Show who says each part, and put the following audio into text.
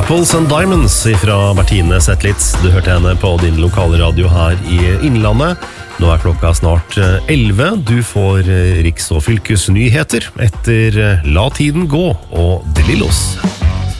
Speaker 1: Apples and Diamonds fra Bertine Zetlitz. Du hørte henne på din lokale radio her i Innlandet. Nå klokka snart 11. Du får riks- og fylkesnyheter etter La tiden gå og De Lillos.